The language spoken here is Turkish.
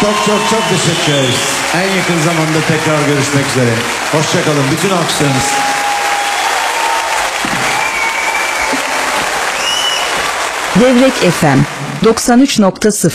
çok teşekkür ederiz. En yakın zamanda tekrar görüşmek üzere. Hoşçakalın. Bütün alkışlarınız. Levrek FM 93.0